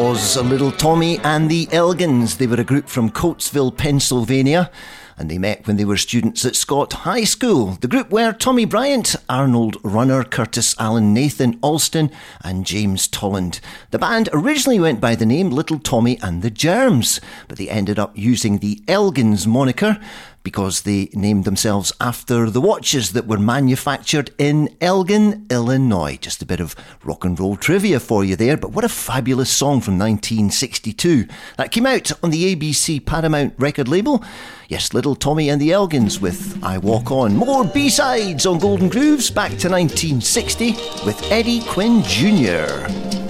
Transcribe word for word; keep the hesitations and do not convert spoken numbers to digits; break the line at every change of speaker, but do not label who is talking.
was Little Tommy and the Elgins. They were a group from Coatesville, Pennsylvania, and they met when they were students at Scott High School. The group were Tommy Bryant, Arnold Runner, Curtis Allen, Nathan Alston and James Tolland. The band originally went by the name Little Tommy and the Germs, but they ended up using the Elgins moniker because they named themselves after the watches that were manufactured in Elgin, Illinois. Just a bit of rock and roll trivia for you there, but what a fabulous song from nineteen sixty-two. That came out on the A B C Paramount record label. Yes, Little Tommy and the Elgins with I Walk On. More B-sides on Golden Grooves back to nineteen sixty with Eddie Quinn Junior